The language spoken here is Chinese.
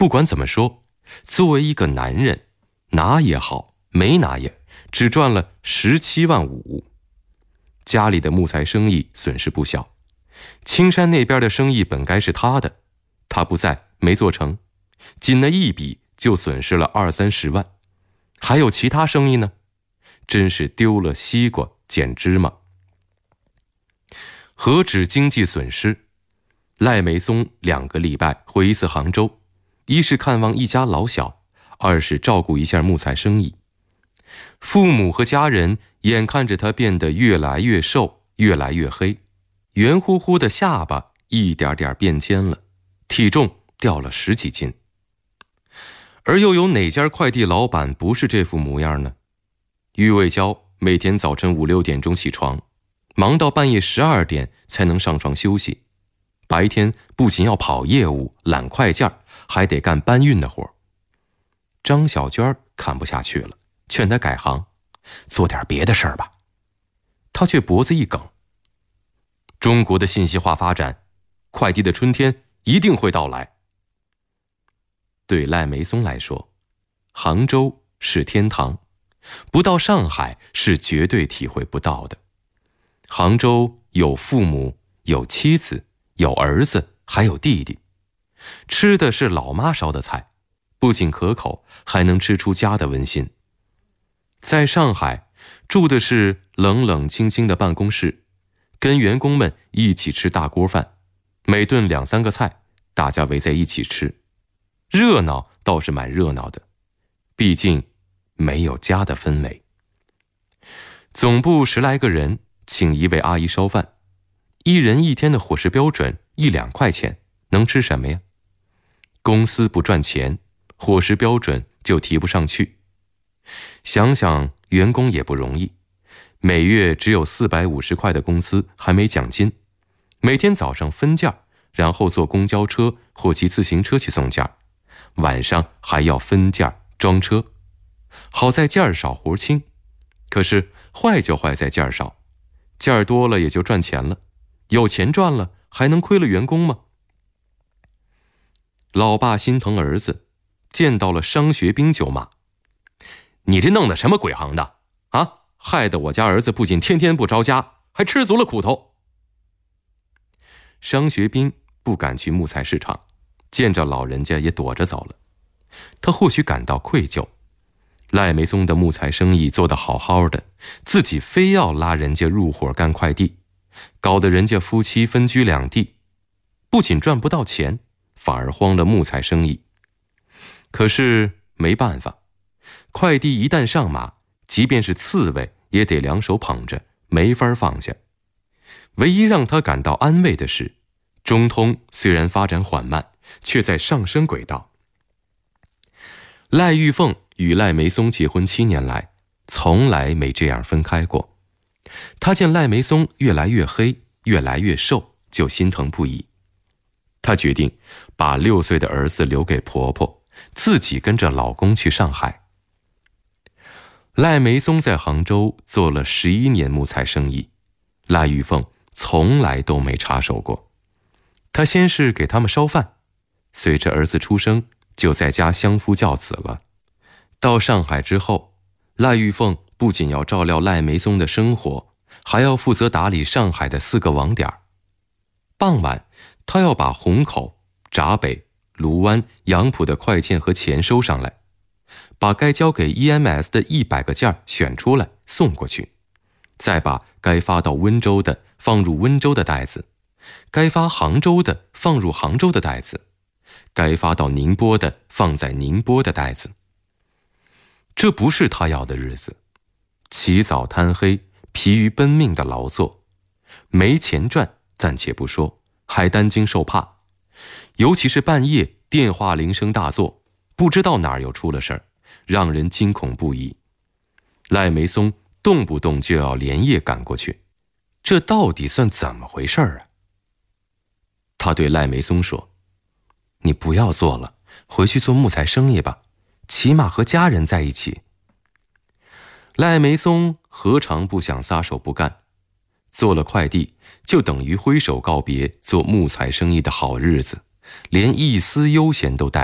不管怎么说，作为一个男人，拿也好，没拿也，只赚了17.5万。家里的木材生意损失不小，青山那边的生意本该是他的，他不在，没做成，仅那一笔就损失了20-30万。还有其他生意呢？真是丢了西瓜捡芝麻。何止经济损失，赖梅松2个礼拜回一次杭州，一是看望一家老小，二是照顾一下木材生意。父母和家人眼看着他变得越来越瘦，越来越黑，圆乎乎的下巴一点点变尖了，体重掉了10几斤。而又有哪家快递老板不是这副模样呢？郁卫娇每天早晨5-6点钟起床，忙到半夜12点才能上床休息。白天不仅要跑业务、揽快件，还得干搬运的活。张小娟看不下去了，劝他改行，做点别的事儿吧。他却脖子一梗，中国的信息化发展，快递的春天一定会到来。对赖梅松来说，杭州是天堂，不到上海是绝对体会不到的。杭州有父母，有妻子，有儿子，还有弟弟，吃的是老妈烧的菜，不仅可口，还能吃出家的温馨。在上海住的是冷冷清清的办公室，跟员工们一起吃大锅饭，每顿2-3个菜，大家围在一起吃，热闹倒是蛮热闹的，毕竟没有家的氛围。总部10来个人，请1位阿姨烧饭，1人1天的伙食标准1-2块钱，能吃什么呀？公司不赚钱，伙食标准就提不上去。想想员工也不容易，每月只有450块的工资，还没奖金，每天早上分件，然后坐公交车或骑自行车去送件，晚上还要分件装车。好在件少活轻，可是坏就坏在件少，件多了也就赚钱了，有钱赚了还能亏了员工吗？老爸心疼儿子，见到了商学兵就骂：你这弄的什么鬼行的啊，害得我家儿子不仅天天不着家，还吃足了苦头。商学兵不敢去木材市场，见着老人家也躲着走了。他或许感到愧疚，赖梅松的木材生意做得好好的，自己非要拉人家入伙干快递，搞得人家夫妻分居两地，不仅赚不到钱，反而荒了木材生意。可是没办法，快递一旦上马，即便是刺猬也得2手捧着，没法放下。唯一让他感到安慰的是，中通虽然发展缓慢，却在上升轨道。赖玉凤与赖梅松结婚7年来，从来没这样分开过。她见赖梅松越来越黑，越来越瘦，就心疼不已。她决定把6岁的儿子留给婆婆，自己跟着老公去上海。赖梅松在杭州做了11年木材生意，赖玉凤从来都没插手过。她先是给他们烧饭，随着儿子出生，就在家相夫教子了。到上海之后，赖玉凤不仅要照料赖梅松的生活，还要负责打理上海的4个网点。傍晚，她要把虹口、闸北、卢湾、杨浦的快件和钱收上来，把该交给 EMS 的100个件选出来送过去，再把该发到温州的放入温州的袋子，该发杭州的放入杭州的袋子，该发到宁波的放在宁波的袋子。这不是他要的日子，起早贪黑，疲于奔命的劳作，没钱赚暂且不说，还担惊受怕，尤其是半夜电话铃声大作，不知道哪儿又出了事儿，让人惊恐不已。赖梅松动不动就要连夜赶过去，这到底算怎么回事啊？他对赖梅松说：你不要做了，回去做木材生意吧，起码和家人在一起。赖梅松何尝不想撒手不干，做了快递就等于挥手告别做木材生意的好日子，连一丝悠闲都带